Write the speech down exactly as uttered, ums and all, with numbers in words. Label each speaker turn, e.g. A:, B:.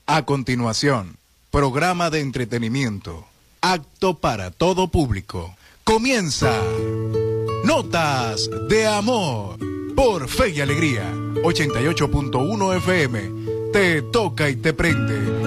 A: A continuación, programa de entretenimiento, acto para todo público. Comienza Notas de Amor por Fe y Alegría, ochenta y ocho punto uno F M. Te toca y te prende.